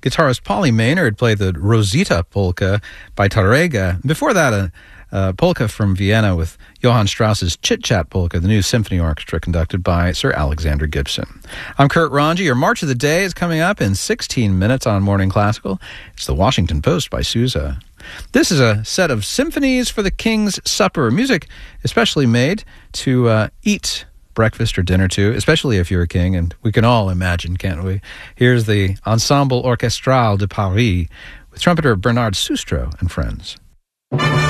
Guitarist Polly Maynard played the Rosita polka by Tarrega. Before that, a polka from Vienna with Johann Strauss's Chit Chat polka, the new symphony orchestra conducted by Sir Alexander Gibson. I'm Kurt Ranji. Your March of the Day is coming up in 16 minutes on Morning Classical. It's the Washington Post by Sousa. This is a set of symphonies for the King's Supper, music especially made to eat breakfast or dinner to, especially if you're a king, and we can all imagine, can't we? Here's the Ensemble Orchestral de Paris with trumpeter Bernard Sustro and friends.